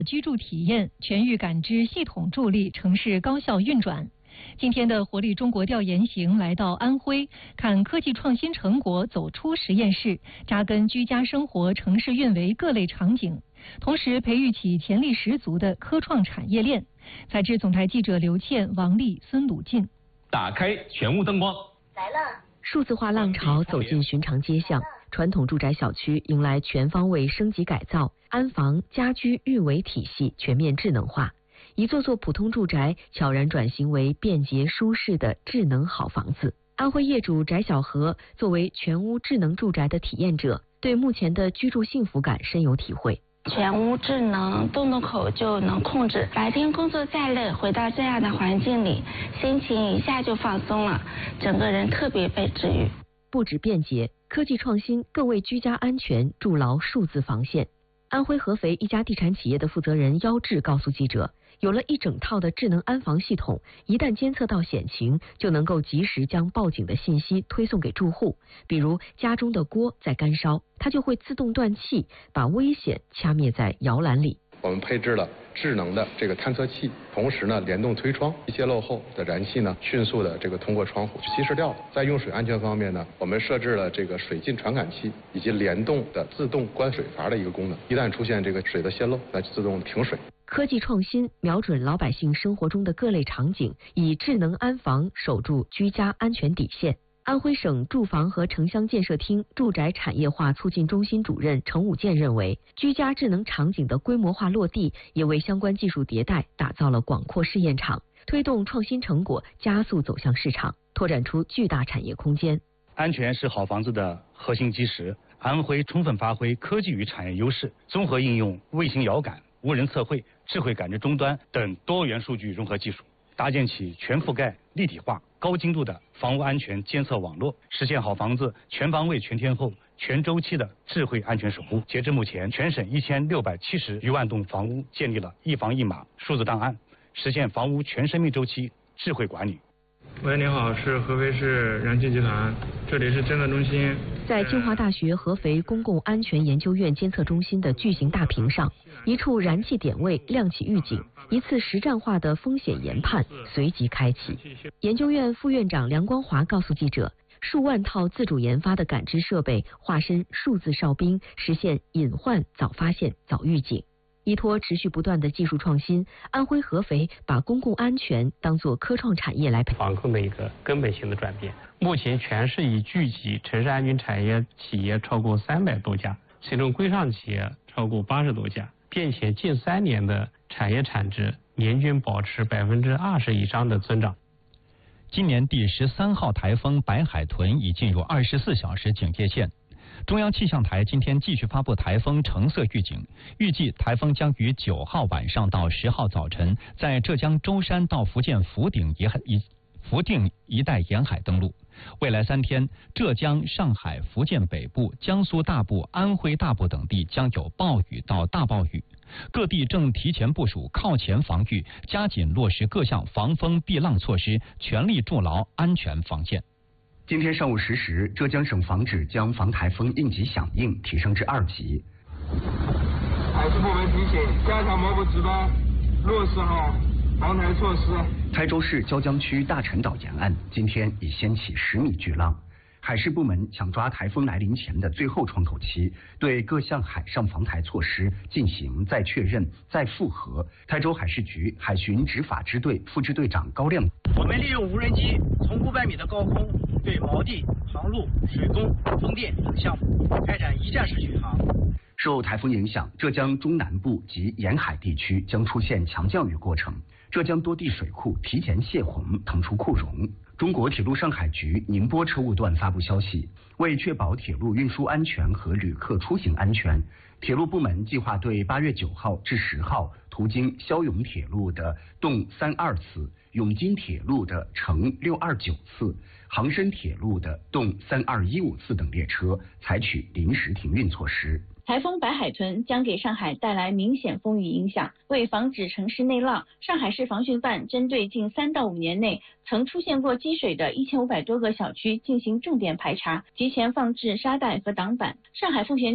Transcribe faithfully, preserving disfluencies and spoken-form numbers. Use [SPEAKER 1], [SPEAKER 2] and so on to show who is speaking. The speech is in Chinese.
[SPEAKER 1] 居住体验、全域感知系统助力城市高效运转。今天的活力中国调研行来到安徽，看科技创新成果走出实验室，扎根居家生活、城市运维各类场景，同时培育起潜力十足的科创产业链。采制总台记者刘倩、王丽、孙鲁进。
[SPEAKER 2] 打开全屋灯光，
[SPEAKER 3] 来了。
[SPEAKER 4] 数字化浪潮走进寻常街巷，传统住宅小区迎来全方位升级改造，安防、家居运维体系全面智能化。一座座普通住宅悄然转型为便捷舒适的智能好房子。安徽业主翟小河作为全屋智能住宅的体验者，对目前的居住幸福感深有体会。
[SPEAKER 3] 全屋智能，动动口就能控制，白天工作再累，回到这样的环境里，心情一下就放松了，整个人特别被治愈。
[SPEAKER 4] 不止便捷，科技创新更为居家安全筑牢数字防线。安徽合肥一家地产企业的负责人妖志告诉记者，有了一整套的智能安防系统，一旦监测到险情，就能够及时将报警的信息推送给住户。比如家中的锅在干烧，它就会自动断气，把危险掐灭在摇篮里。
[SPEAKER 5] 我们配置了智能的这个探测器，同时呢联动推窗，泄漏后的燃气呢迅速的这个通过窗户稀释掉了。在用水安全方面呢，我们设置了这个水浸传感器以及联动的自动关水阀的一个功能，一旦出现这个水的泄漏，来自动停水。
[SPEAKER 4] 科技创新瞄准老百姓生活中的各类场景，以智能安防守住居家安全底线。安徽省住房和城乡建设厅住宅产业化促进中心主任程武建认为，居家智能场景的规模化落地，也为相关技术迭代打造了广阔试验场，推动创新成果加速走向市场，拓展出巨大产业空间。
[SPEAKER 6] 安全是好房子的核心基石。安徽充分发挥科技与产业优势，综合应用卫星遥感、无人测绘、智慧感知终端等多元数据融合技术，搭建起全覆盖、立体化、高精度的房屋安全监测网络，实现好房子全方位、全天候、全周期的智慧安全守护。截至目前，全省一千六百七十余万栋房屋建立了一房一码数字档案，实现房屋全生命周期智慧管理。
[SPEAKER 7] 喂，你好，是合肥市燃气集团，这里是监测中心。
[SPEAKER 4] 在清华大学合肥公共安全研究院监测中心的巨型大屏上，一处燃气点位亮起预警，一次实战化的风险研判随即开启。研究院副院长梁光华告诉记者，数万套自主研发的感知设备化身数字哨兵，实现隐患早发现、早预警。依托持续不断的技术创新，安徽合肥把公共安全当作科创产业来培养，
[SPEAKER 8] 防控的一个根本性的转变。目前全市已聚集城市安全产业企业超过三百多家，其中规上企业超过八十多家，并且近三年的产业产值年均保持百分之二十以上的增长。
[SPEAKER 2] 今年第十三号台风白海豚已进入二十四小时警戒线。中央气象台今天继续发布台风橙色预警，预计台风将于九号晚上到十号早晨在浙江舟山到福建福鼎沿海一福定一带沿海登陆。未来三天，浙江、上海、福建北部、江苏大部、安徽大部等地将有暴雨到大暴雨。各地正提前部署靠前防御，加紧落实各项防风避浪措施，全力筑牢安全防线。
[SPEAKER 9] 今天上午十时，浙江省防指将防台风应急响应提升至二级。
[SPEAKER 10] 海事部门提醒，加强某部值班，落实好防台措施。
[SPEAKER 9] 台州市椒江区大陈岛沿岸今天已掀起十米巨浪，海事部门抢抓台风来临前的最后窗口期，对各项海上防台措施进行再确认、再复核。台州海事局海巡执法支队副支队长高亮，
[SPEAKER 11] 我们利用无人机从五百米的高空对锚地、航路、水工、风电等项目开展一站式巡航。
[SPEAKER 9] 受台风影响，浙江中南部及沿海地区将出现强降雨过程，浙江多地水库提前泄洪，腾出库容。中国铁路上海局宁波车务段发布消息，为确保铁路运输安全和旅客出行安全，铁路部门计划对八月九号至十号途经霄永铁路的动三二次、永金铁路的乘六二九次、杭深铁路的动三二一五次等列车采取临时停运措施。
[SPEAKER 12] 台风白海豚将给上海带来明显风雨影响，为防止城市内涝，上海市防汛办针对近三到五年内曾出现过积水的一千五百多个小区进行重点排查，提前放置沙袋和挡板。上海风险